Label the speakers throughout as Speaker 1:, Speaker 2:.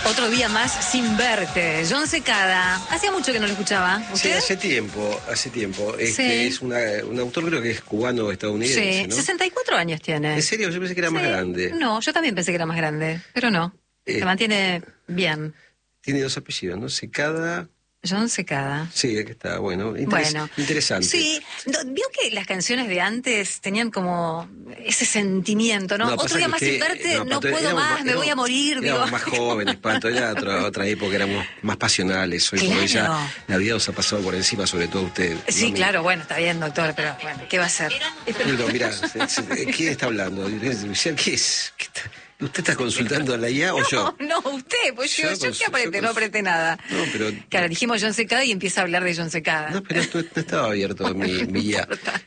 Speaker 1: Otro día más sin verte. John Secada. Hacía mucho que no lo escuchaba. ¿Usted?
Speaker 2: Sí, hace tiempo.
Speaker 1: Sí.
Speaker 2: Es un autor, creo que es cubano-estadounidense,
Speaker 1: Sí,
Speaker 2: ¿no?
Speaker 1: 64 años tiene.
Speaker 2: ¿En serio? Yo pensé que era más grande.
Speaker 1: No, yo también pensé que era más grande, pero no. Se mantiene bien.
Speaker 2: Tiene dos apellidos, ¿no? Secada.
Speaker 1: John Secada.
Speaker 2: Sí, aquí está, bueno. Interesante.
Speaker 1: Sí, vio que las canciones de antes tenían como ese sentimiento, ¿no? Otro día más sin verte, no puedo más, me voy a morir.
Speaker 2: Éramos más jóvenes, Pato, era otra época, éramos más pasionales. Hoy por hoy ya la vida nos ha pasado por encima, sobre todo usted.
Speaker 1: Sí, claro, bueno, está bien, doctor, pero bueno, ¿qué va a hacer?
Speaker 2: No, mirá, ¿quién está hablando? ¿Qué es? ¿Usted está consultando a la IA o yo?
Speaker 1: No, usted, pues yo qué apreté, no apreté nada.
Speaker 2: No, pero...
Speaker 1: Claro, dijimos John Secada y empieza a hablar de John Secada.
Speaker 2: No, pero no estaba abierto mi IA.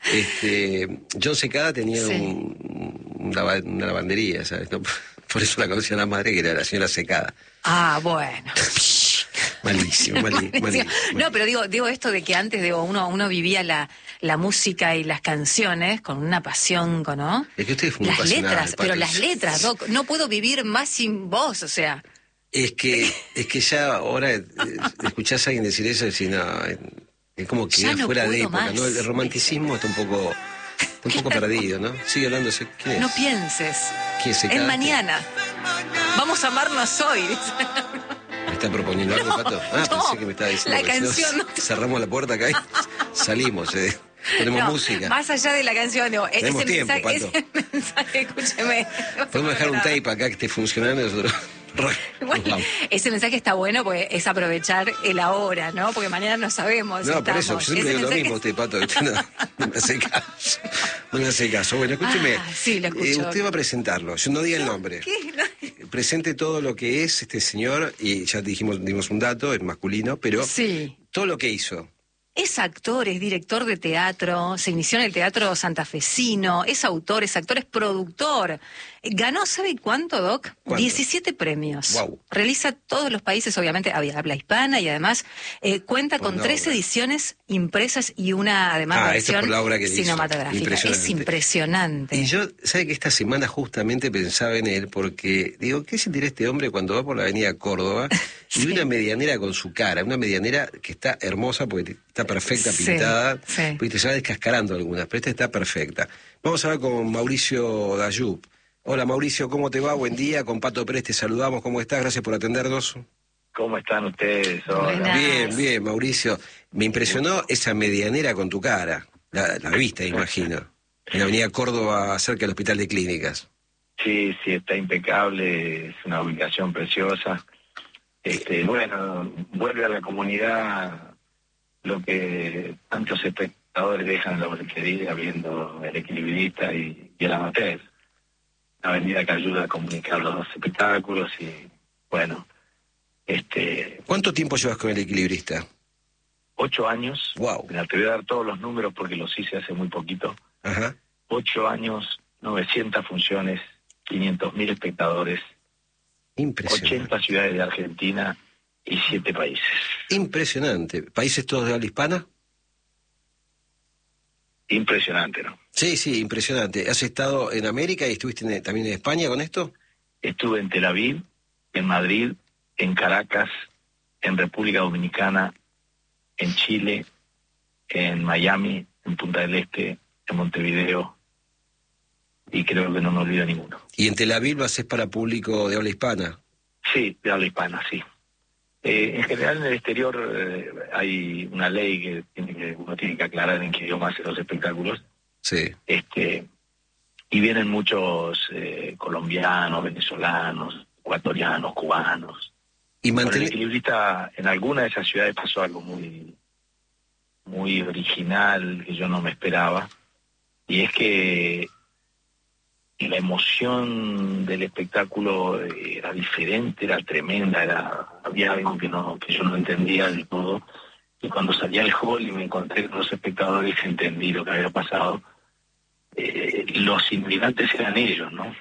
Speaker 2: John Secada tenía una lavandería, ¿sabes? No, por eso la conocía la madre, que era la señora Secada.
Speaker 1: Ah, bueno.
Speaker 2: Malísimo.
Speaker 1: No, pero digo esto de que antes uno vivía la música y las canciones con una pasión, ¿no?
Speaker 2: Es que usted fue muy
Speaker 1: las
Speaker 2: pasional,
Speaker 1: letras,
Speaker 2: Pato.
Speaker 1: pero las letras, Doc, no puedo vivir más sin vos, o sea.
Speaker 2: Es que ya ahora escuchás a alguien decir eso y decís, no, es como que
Speaker 1: ya no
Speaker 2: fuera de época,
Speaker 1: más.
Speaker 2: ¿no? El romanticismo está un poco perdido, ¿no? Sigue hablando, ¿quién es?
Speaker 1: No pienses.
Speaker 2: ¿Quién es Secada?
Speaker 1: Es mañana. Vamos a amarnos hoy.
Speaker 2: ¿Me está proponiendo algo, Pato? Pensé que me estaba diciendo
Speaker 1: la canción.
Speaker 2: No, cerramos la puerta acá y salimos, ponemos música.
Speaker 1: Más allá de la canción,
Speaker 2: tenemos tiempo, Pato.
Speaker 1: Ese mensaje, escúcheme.
Speaker 2: Podemos dejar un tape acá que esté funcionando y nosotros...
Speaker 1: Bueno, ese mensaje está bueno porque es aprovechar el ahora, ¿no? Porque mañana no sabemos.
Speaker 2: No, por eso, yo siempre digo lo mismo, usted, Pato. No me hace caso. No me hace caso. Bueno, escúcheme.
Speaker 1: Sí, lo escucho.
Speaker 2: Usted va a presentarlo. Yo no diga el nombre.
Speaker 1: ¿Qué?
Speaker 2: Presente todo lo que es este señor, y ya dimos un dato, es masculino, pero
Speaker 1: sí.
Speaker 2: Todo lo que hizo.
Speaker 1: Es actor, es director de teatro, se inició en el teatro santafesino, es autor, es actor, es productor. Ganó, ¿sabe cuánto, Doc?
Speaker 2: ¿Cuánto?
Speaker 1: 17 premios.
Speaker 2: Wow.
Speaker 1: Realiza todos los países, obviamente, habla hispana y además cuenta con 3 ediciones impresas y una, además, versión cinematográfica. Es impresionante.
Speaker 2: Y yo, ¿sabe que esta semana justamente pensaba en él? Porque, digo, ¿qué sentirá este hombre cuando va por la avenida Córdoba y ve una medianera con su cara? Una medianera que está hermosa porque está perfecta, pintada, porque te se va descascarando algunas, pero esta está perfecta. Vamos a hablar con Mauricio Dayub. Hola Mauricio, ¿cómo te va? Buen día, con Pato Pérez te saludamos, ¿cómo estás? Gracias por atendernos.
Speaker 3: ¿Cómo están ustedes? Hola.
Speaker 2: Bien, Mauricio. Me impresionó esa medianera con tu cara, la vista, imagino, en la avenida Córdoba, cerca del Hospital de Clínicas.
Speaker 3: Sí, está impecable, es una ubicación preciosa. Bueno, vuelve a la comunidad lo que tantos espectadores dejan en la boletería viendo El Equilibrista y El Amateur. Una avenida que ayuda a comunicar los dos espectáculos y, bueno,
Speaker 2: ¿Cuánto tiempo llevas con El Equilibrista?
Speaker 3: 8 años.
Speaker 2: Wow.
Speaker 3: Te voy a dar todos los números porque los hice hace muy poquito.
Speaker 2: Ajá.
Speaker 3: 8 años, 900 funciones, 500.000 espectadores, 80 ciudades de Argentina y 7 países.
Speaker 2: Impresionante. ¿Países todos de habla hispana?
Speaker 3: Impresionante, ¿no?
Speaker 2: Sí, impresionante. ¿Has estado en América y estuviste también en España con esto?
Speaker 3: Estuve en Tel Aviv, en Madrid, en Caracas, en República Dominicana, en Chile, en Miami, en Punta del Este, en Montevideo, y creo que no me olvido ninguno.
Speaker 2: ¿Y en Tel Aviv lo haces para público de habla hispana?
Speaker 3: Sí, de habla hispana, sí. En general en el exterior hay una ley que uno tiene que aclarar en qué idioma hace los espectáculos.
Speaker 2: Sí.
Speaker 3: Y vienen muchos colombianos, venezolanos, ecuatorianos, cubanos.
Speaker 2: Y
Speaker 3: Con El Equilibrista, en alguna de esas ciudades pasó algo muy, muy original que yo no me esperaba, y es que la emoción del espectáculo era diferente, era tremenda, había algo que yo no entendía del todo, y cuando salí al hall y me encontré con los espectadores entendí lo que había pasado. Los inmigrantes eran ellos, ¿no?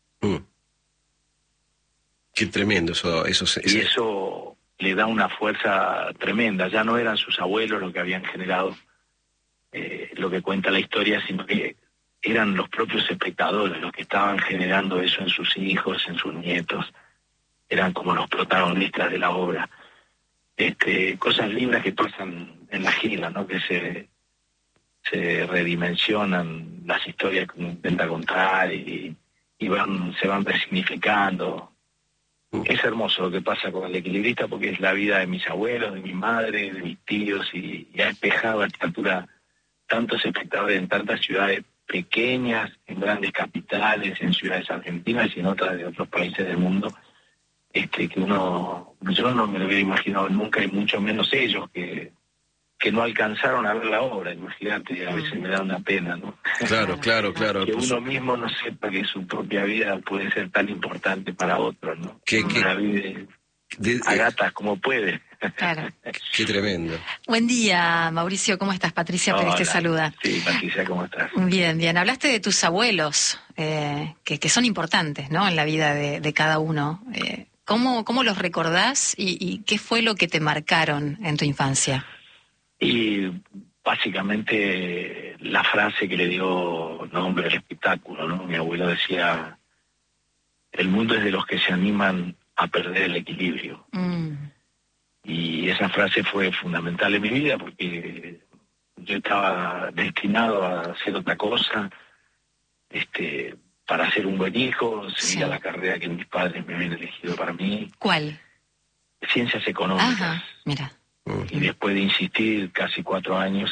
Speaker 2: Qué tremendo eso.
Speaker 3: Y eso le da una fuerza tremenda. Ya no eran sus abuelos los que habían generado lo que cuenta la historia, sino que eran los propios espectadores los que estaban generando eso en sus hijos, en sus nietos. eran como los protagonistas de la obra. Cosas lindas que pasan en la gira, ¿no? Que se redimensionan las historias que uno intenta contar y se van resignificando. Es hermoso lo que pasa con El Equilibrista, porque es la vida de mis abuelos, de mi madre, de mis tíos, y ha despejado a esta altura tantos espectadores en tantas ciudades pequeñas, en grandes capitales, en ciudades argentinas y en otras de otros países del mundo, que yo no me lo hubiera imaginado nunca, y mucho menos ellos que no alcanzaron a ver la obra. Imagínate, a veces me da una pena, ¿no?
Speaker 2: Claro.
Speaker 3: Que uno mismo no sepa que su propia vida puede ser tan importante para otros, ¿no? Que la vive a gatas como puede.
Speaker 1: Claro.
Speaker 2: Qué tremendo.
Speaker 1: Buen día, Mauricio, ¿cómo estás? Patricia Pérez te saluda.
Speaker 3: Sí, Patricia, ¿cómo estás?
Speaker 1: Bien. Hablaste de tus abuelos, que son importantes, ¿no? En la vida de cada uno. ¿Cómo los recordás y qué fue lo que te marcaron en tu infancia?
Speaker 3: Y básicamente la frase que le dio nombre al espectáculo, ¿no? Mi abuelo decía: el mundo es de los que se animan a perder el equilibrio. Y esa frase fue fundamental en mi vida, porque yo estaba destinado a hacer otra cosa, para ser un buen hijo, seguir la carrera que mis padres me habían elegido para mí.
Speaker 1: ¿Cuál?
Speaker 3: Ciencias económicas.
Speaker 1: Ajá, mira.
Speaker 3: Y después de insistir casi 4 años,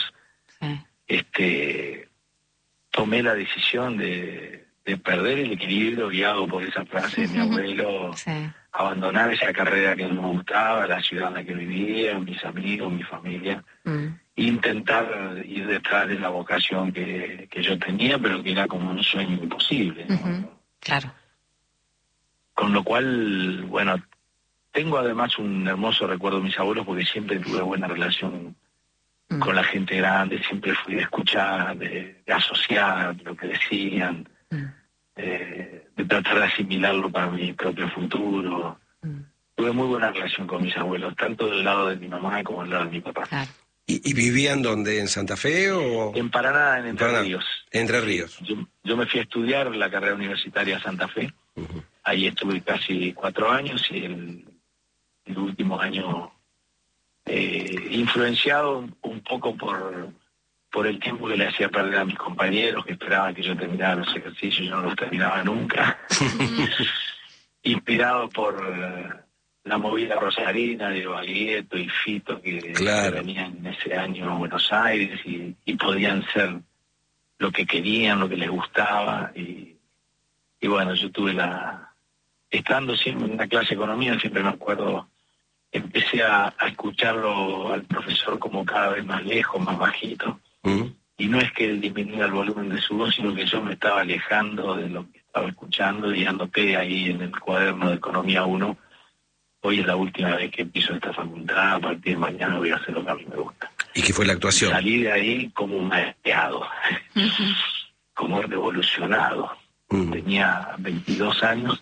Speaker 3: tomé la decisión de perder el equilibrio, guiado por esa frase de mi abuelo, abandonar esa carrera que no me gustaba, la ciudad en la que vivía, mis amigos, mi familia, intentar ir detrás de la vocación que yo tenía, pero que era como un sueño imposible, ¿no?
Speaker 1: Claro.
Speaker 3: Con lo cual, bueno, tengo además un hermoso recuerdo de mis abuelos, porque siempre tuve buena relación con la gente grande, siempre fui de escuchar, de asociar lo que decían, de tratar de asimilarlo para mi propio futuro. Tuve muy buena relación con mis abuelos, tanto del lado de mi mamá como del lado de mi papá.
Speaker 1: Claro.
Speaker 2: ¿Y vivían dónde? ¿En Santa Fe o...?
Speaker 3: En Paraná, en Entre Ríos.
Speaker 2: Entre Ríos.
Speaker 3: Yo me fui a estudiar la carrera universitaria a Santa Fe. Ahí estuve casi 4 años, y el último año, influenciado un poco por el tiempo que le hacía perder a mis compañeros, que esperaban que yo terminara los ejercicios y yo no los terminaba nunca. Inspirado por la movida rosarina de Baglietto y Fito, que venían en ese año a Buenos Aires y podían ser lo que querían, lo que les gustaba. Y bueno, yo tuve estando siempre en una clase de economía, siempre me acuerdo, empecé a escucharlo al profesor como cada vez más lejos, más bajito. Y no es que él disminuya el volumen de su voz, sino que yo me estaba alejando de lo que estaba escuchando, y anoté ahí en el cuaderno de Economía 1: hoy es la última vez que piso esta facultad, a partir de mañana voy a hacer lo que a mí me gusta.
Speaker 2: ¿Y qué fue la actuación?
Speaker 3: Salí de ahí como un maestreado, como revolucionado. Tenía 22 años,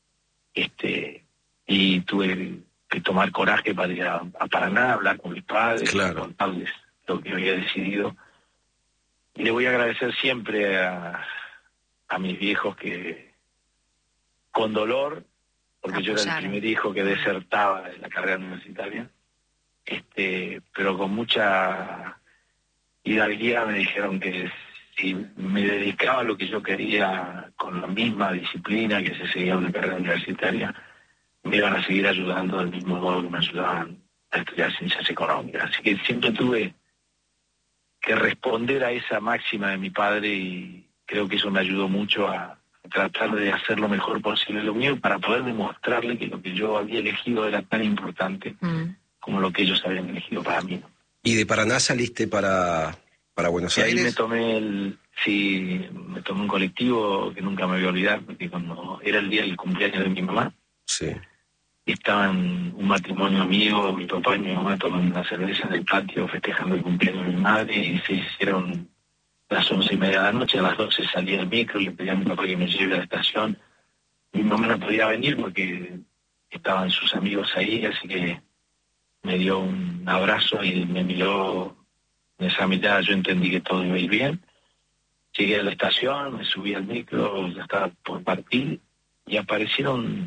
Speaker 3: y tuve que tomar coraje para ir a Paraná, hablar con mis padres, contarles lo que había decidido. Y le voy a agradecer siempre a mis viejos, que con dolor, porque yo era el primer hijo que desertaba de la carrera universitaria, pero con mucha hidalguía me dijeron que si me dedicaba a lo que yo quería con la misma disciplina que se seguía en la carrera universitaria, me iban a seguir ayudando del mismo modo que me ayudaban a estudiar ciencias económicas. Así que siempre tuve que responder a esa máxima de mi padre, y creo que eso me ayudó mucho a tratar de hacer lo mejor posible lo mío, para poder demostrarle que lo que yo había elegido era tan importante como lo que ellos habían elegido para mí, ¿no?
Speaker 2: ¿Y de Paraná saliste para Buenos Aires?
Speaker 3: Ahí me tomé un colectivo que nunca me voy a olvidar, porque cuando era el día del cumpleaños de mi mamá, estaban un matrimonio amigo, mi papá y mi mamá, tomando una cerveza en el patio festejando el cumpleaños de mi madre, y se hicieron las 11:30 de la noche. A las 12 salí del micro, le pedí a mi papá que me lleve a la estación. Mi mamá no podía venir porque estaban sus amigos ahí, así que me dio un abrazo y me miró. En esa mitad yo entendí que todo iba a ir bien. Llegué a la estación, me subí al micro, ya estaba por partir, y aparecieron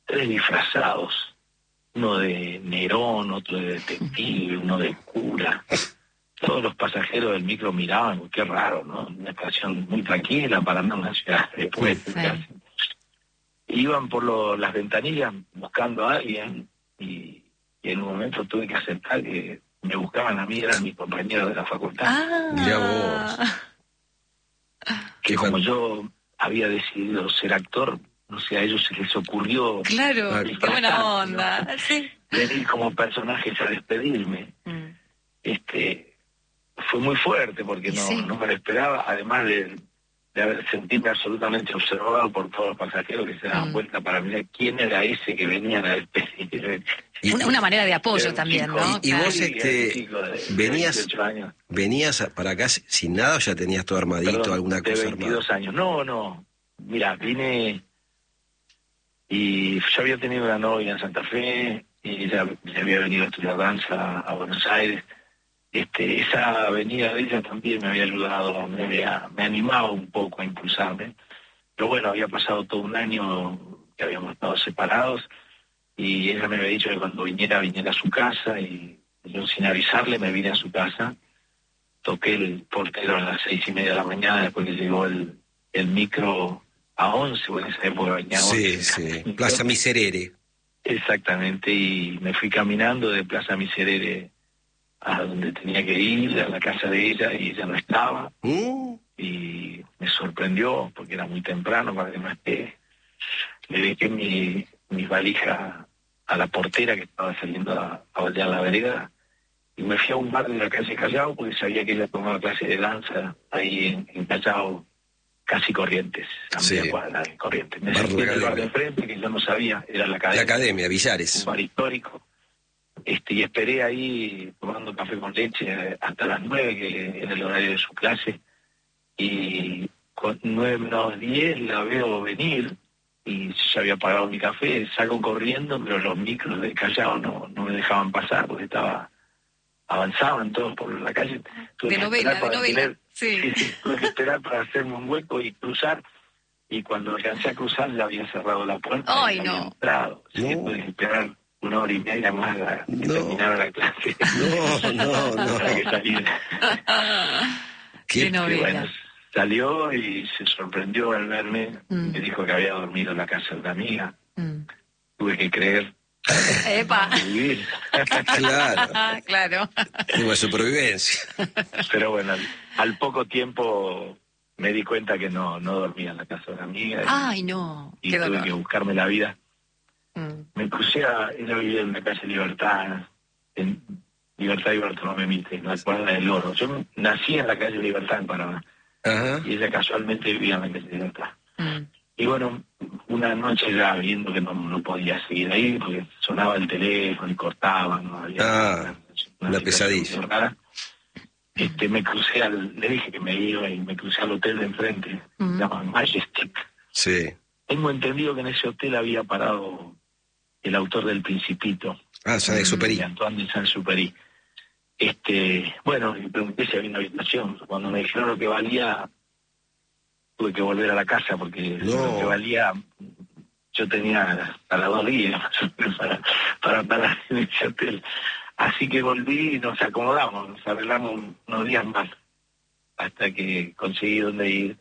Speaker 3: 3 disfrazados, uno de Nerón, otro de detective, uno de cura. Todos los pasajeros del micro miraban, qué raro, ¿no? Una estación muy tranquila para andar en una ciudad de pueblo, casi. Iban por las ventanillas buscando a alguien y en un momento tuve que aceptar que me buscaban a mí, eran mis compañeros de la facultad.
Speaker 2: Mirá vos.
Speaker 3: Que como yo había decidido ser actor, no sé, a ellos se les ocurrió...
Speaker 1: Claro, qué buena onda, ¿no? Sí.
Speaker 3: Venir como personajes a despedirme. Fue muy fuerte porque no me lo esperaba, además de sentirme absolutamente observado por todos los pasajeros que se daban vuelta para mirar quién era ese que venían a despedir.
Speaker 1: Una manera de apoyo también,
Speaker 3: chico,
Speaker 1: ¿no?
Speaker 2: Y vos
Speaker 3: de
Speaker 2: venías para acá sin nada o ya tenías todo armadito,
Speaker 3: Perdón,
Speaker 2: alguna cosa
Speaker 3: de 22 años. No. Mira, vine y yo había tenido una novia en Santa Fe y ella había venido a estudiar danza a Buenos Aires. Esa venida de ella también me había ayudado, me animaba un poco a impulsarme. Pero bueno, había pasado todo un año que habíamos estado separados y ella me había dicho que cuando viniera a su casa y yo sin avisarle me vine a su casa. Toqué el portero a las 6:30 de la mañana después que llegó el micro a 11, bueno, en esa época venía a 11.
Speaker 2: Sí, Plaza Miserere.
Speaker 3: Exactamente, y me fui caminando de Plaza Miserere a donde tenía que ir, a la casa de ella, y ella no estaba. Y me sorprendió, porque era muy temprano para que no esté. Le dejé mis valijas a la portera que estaba saliendo a baldear la vereda, y me fui a un bar de la calle Callao, porque sabía que ella tomaba clase de danza ahí en Callao, casi Corrientes, a media cuadra de Corrientes. Me senté en el bar de enfrente, que yo no sabía, era la Academia.
Speaker 2: La Academia, Villares.
Speaker 3: Un bar histórico. Y esperé ahí tomando café con leche hasta las 9, que en el horario de su clase, y con 9:10 la veo venir, y ya había pagado mi café, salgo corriendo, pero los micros de Callao no me dejaban pasar, porque avanzaban todos por la calle.
Speaker 1: De novela.
Speaker 3: Sí, tuve que esperar para hacerme un hueco y cruzar, y cuando alcancé a cruzar ya había cerrado la puerta.
Speaker 1: ¡Ay,
Speaker 3: había entrado. Así que tuve que esperar 1 hora y media más a que terminara la clase.
Speaker 2: No.
Speaker 3: Para que saliera.
Speaker 1: Qué novela.
Speaker 3: Bueno, salió y se sorprendió al verme. Me dijo que había dormido en la casa de una amiga. Tuve que creer.
Speaker 1: ¡Epa!
Speaker 3: Vivir.
Speaker 2: Claro. Tuvo supervivencia.
Speaker 3: Pero bueno, al poco tiempo me di cuenta que no dormía en la casa de una amiga.
Speaker 1: ¡Ay, no!
Speaker 3: Y tuve que buscarme la vida. Me crucé ella vivía en la calle Libertad, en Libertad y Bartolomé Mitre, en la cuadra del Oro. Yo nací en la calle Libertad en Paraná. Y ella casualmente vivía en la calle Libertad. Y bueno, una noche ya viendo que no podía seguir ahí, porque sonaba el teléfono y cortaba, no había
Speaker 2: una pesadilla.
Speaker 3: Rara. Me crucé le dije que me iba y me crucé al hotel de enfrente, se llama Majestic.
Speaker 2: Sí.
Speaker 3: Tengo entendido que en ese hotel había parado el autor del Principito.
Speaker 2: Saint-Exupéry.
Speaker 3: Antoine de Saint-Exupéry. Bueno, y pregunté si había una habitación. Cuando me dijeron lo que valía, tuve que volver a la casa porque lo que valía, yo tenía para 2 días para parar en ese hotel. Así que volví y nos acomodamos, nos arreglamos unos días más hasta que conseguí dónde ir.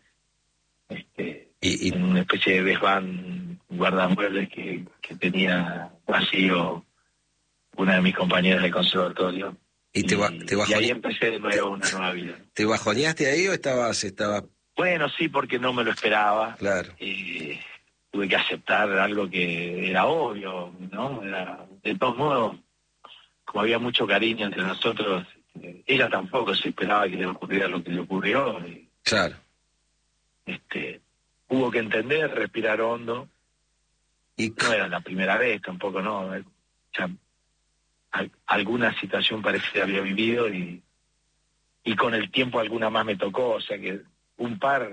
Speaker 3: En una especie de desván guardamuebles que tenía vacío una de mis compañeras del conservatorio.
Speaker 2: Y
Speaker 3: ahí empecé de nuevo una nueva vida.
Speaker 2: ¿Te bajoneaste ahí o estabas?
Speaker 3: Bueno, sí, porque no me lo esperaba.
Speaker 2: Claro.
Speaker 3: Tuve que aceptar algo que era obvio, ¿no? De todos modos, como había mucho cariño entre nosotros, ella tampoco se esperaba que le ocurriera lo que le ocurrió.
Speaker 2: Claro.
Speaker 3: Hubo que entender, respirar hondo.
Speaker 2: Y
Speaker 3: no era la primera vez, tampoco, ¿no? Ya, alguna situación parecida había vivido y con el tiempo alguna más me tocó, o sea que un par